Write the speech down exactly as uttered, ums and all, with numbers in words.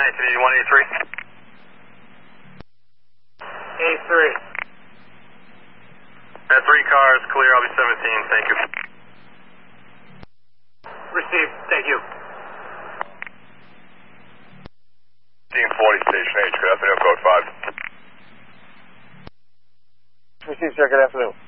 nineteen eighty-one, A three. A three. That three cars clear, I'll be seventeen, thank you. Received, thank you. fifteen forty, Station H, good afternoon, code five. Received, sir, good afternoon.